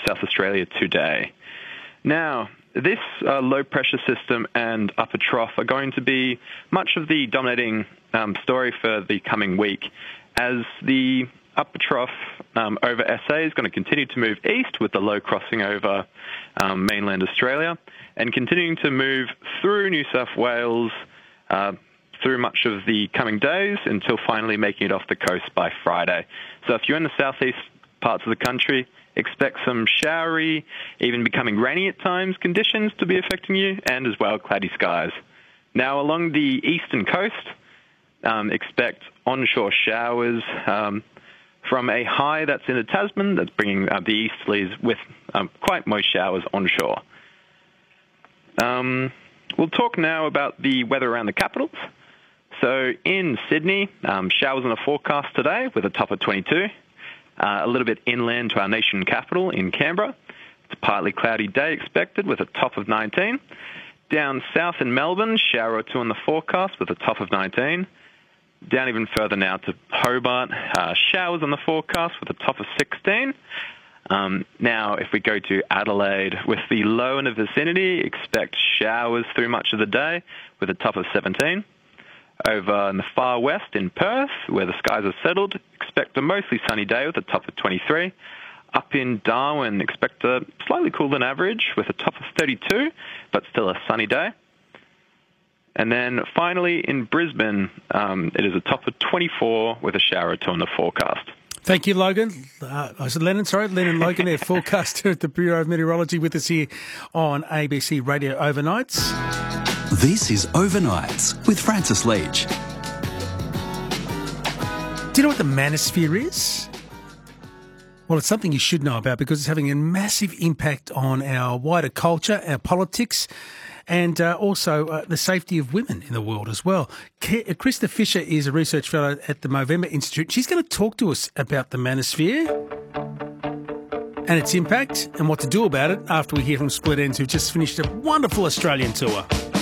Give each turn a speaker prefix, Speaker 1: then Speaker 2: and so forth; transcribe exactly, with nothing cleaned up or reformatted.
Speaker 1: South Australia today. Now, this uh, low-pressure system and upper trough are going to be much of the dominating um, story for the coming week, as the upper trough um, over S A is going to continue to move east with the low crossing over um, mainland Australia and continuing to move through New South Wales uh, through much of the coming days until finally making it off the coast by Friday. So if you're in the southeast parts of the country, expect some showery, even becoming rainy at times, conditions to be affecting you, and as well cloudy skies. Now along the eastern coast, um, expect onshore showers um, from a high that's in the Tasman that's bringing uh, the easterlies with um, quite moist showers onshore. Um, we'll talk now about the weather around the capitals. So in Sydney, um, showers on the forecast today with a top of twenty-two. Uh, a little bit inland to our nation capital in Canberra. It's a partly cloudy day expected with a top of nineteen. Down south in Melbourne, shower or two on the forecast with a top of nineteen. Down even further now to Hobart, uh, showers on the forecast with a top of sixteen. Um, now, if we go to Adelaide, with the low in the vicinity, expect showers through much of the day with a top of seventeen. Over in the far west in Perth, where the skies are settled, expect a mostly sunny day with a top of twenty-three. Up in Darwin, expect a slightly cooler than average with a top of thirty-two, but still a sunny day. And then finally in Brisbane, um, it is a top of twenty-four with a shower or two on the forecast.
Speaker 2: Thank you, Logan. Uh, I said Lennon, sorry, Lennon Logan, their forecaster at the Bureau of Meteorology, with us here on A B C Radio Overnights.
Speaker 3: This is Overnights with Francis Leach.
Speaker 2: Do you know what the manosphere is? Well, it's something you should know about because it's having a massive impact on our wider culture, our politics, and uh, also uh, the safety of women in the world as well. K- Krista Fisher is a research fellow at the Movember Institute. She's going to talk to us about the manosphere and its impact and what to do about it after we hear from Split Enz, who just finished a wonderful Australian tour.